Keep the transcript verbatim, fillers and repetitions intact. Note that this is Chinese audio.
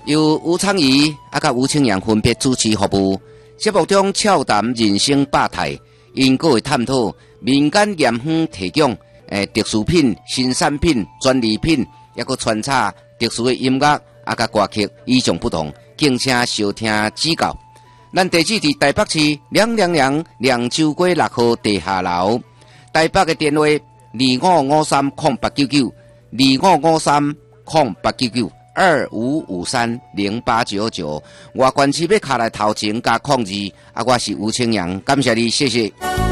由吴昌仪啊甲吴清阳分别主持服务。节目中俏谈人生百态，因各会探讨民间盐园提供诶特殊品、新产品、专利品，也个穿插特殊的音乐啊甲歌曲，与众不同，敬请收听指教。咱地址伫台北市两两两凉州街六号地下楼，台北嘅电话二五五三空八九九，二五五三空八九九。二五五三零八九九，外观区要卡来头前加控制，啊，我是吴清阳，感谢你，谢谢。